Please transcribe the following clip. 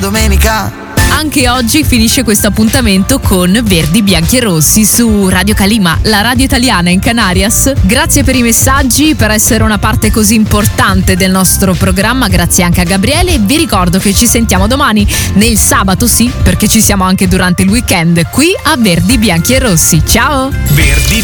domenica. Anche oggi finisce questo appuntamento con Verdi, Bianchi e Rossi su Radio Calima, la radio italiana in Canarias. Grazie per i messaggi, per essere una parte così importante del nostro programma. Grazie anche a Gabriele e vi ricordo che ci sentiamo domani, nel sabato sì, perché ci siamo anche durante il weekend qui a Verdi, Bianchi e Rossi. Ciao! Verdi,